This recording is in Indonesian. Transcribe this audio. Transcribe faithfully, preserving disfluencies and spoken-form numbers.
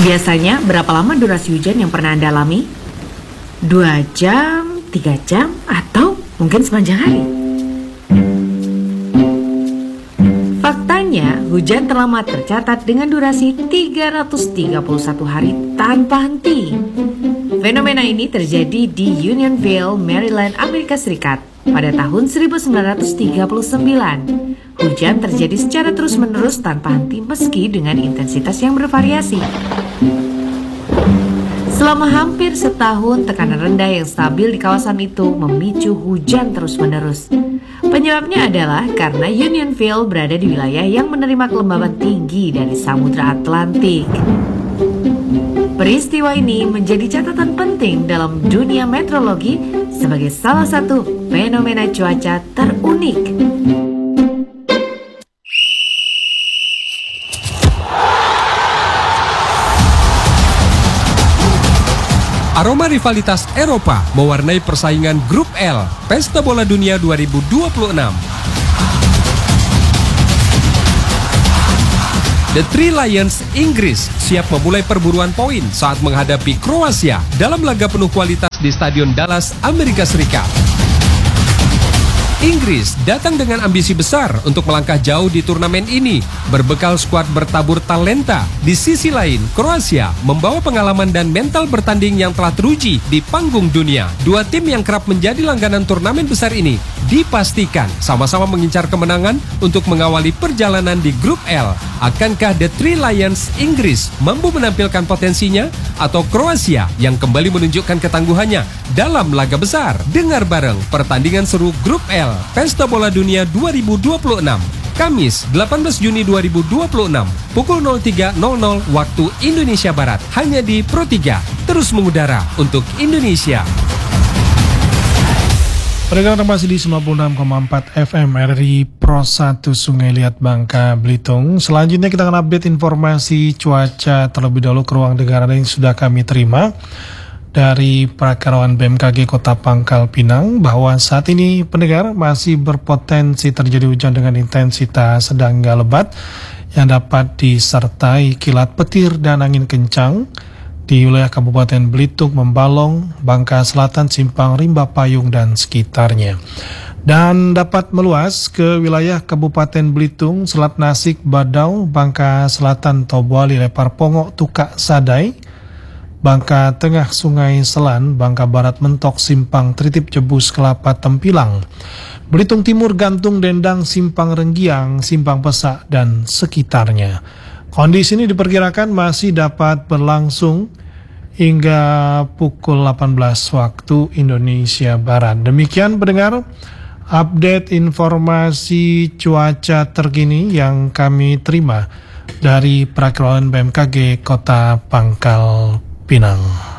Biasanya berapa lama durasi hujan yang pernah Anda alami? Dua jam, tiga jam, atau mungkin sepanjang hari? Faktanya, hujan terlama tercatat dengan durasi tiga ratus tiga puluh satu hari tanpa henti. Fenomena ini terjadi di Unionville, Maryland, Amerika Serikat pada tahun seribu sembilan ratus tiga puluh sembilan. Hujan terjadi secara terus-menerus tanpa henti meski dengan intensitas yang bervariasi. Selama hampir setahun, tekanan rendah yang stabil di kawasan itu memicu hujan terus-menerus. Penyebabnya adalah karena Unionville berada di wilayah yang menerima kelembaban tinggi dari Samudra Atlantik. Peristiwa ini menjadi catatan penting dalam dunia meteorologi sebagai salah satu fenomena cuaca terunik. Aroma rivalitas Eropa mewarnai persaingan Grup L, Pesta Bola Dunia dua ribu dua puluh enam. The Three Lions Inggris siap memulai perburuan poin saat menghadapi Kroasia dalam laga penuh kualitas di Stadion Dallas, Amerika Serikat. Inggris datang dengan ambisi besar untuk melangkah jauh di turnamen ini, berbekal skuad bertabur talenta. Di sisi lain, Kroasia membawa pengalaman dan mental bertanding yang telah teruji di panggung dunia. Dua tim yang kerap menjadi langganan turnamen besar ini dipastikan sama-sama mengincar kemenangan untuk mengawali perjalanan di Grup L. Akankah The Three Lions Inggris mampu menampilkan potensinya atau Kroasia yang kembali menunjukkan ketangguhannya dalam laga besar? Dengar bareng pertandingan seru Grup L Pesta Bola Dunia dua ribu dua puluh enam, Kamis delapan belas Juni dua ribu dua puluh enam, pukul nol tiga nol nol waktu Indonesia Barat, hanya di Pro tiga, terus mengudara untuk Indonesia. Pendengar masih di sembilan puluh enam koma empat F M R R I Pro satu Sungai Liat Bangka Belitung. Selanjutnya kita akan update informasi cuaca terlebih dahulu ke ruang dengar yang sudah kami terima dari Prakirawan B M K G Kota Pangkal Pinang bahwa saat ini pendengar masih berpotensi terjadi hujan dengan intensitas sedang hingga lebat yang dapat disertai kilat petir dan angin kencang di wilayah Kabupaten Belitung, Membalong, Bangka Selatan, Simpang, Rimba Payung dan sekitarnya. Dan dapat meluas ke wilayah Kabupaten Belitung, Selat Nasik, Badau, Bangka Selatan, Tobuali, Lepar Pongok, Tukak Sadai, Bangka Tengah, Sungai Selan, Bangka Barat, Mentok, Simpang, Tritip, Jebus, Kelapa, Tempilang, Belitung Timur, Gantung, Dendang, Simpang Renggiang, Simpang Pesak, dan sekitarnya. Kondisi ini diperkirakan masih dapat berlangsung hingga pukul delapan belas waktu Indonesia Barat. Demikian pendengar, update informasi cuaca terkini yang kami terima dari Prakirawan B M K G Kota Pangkal Pinang.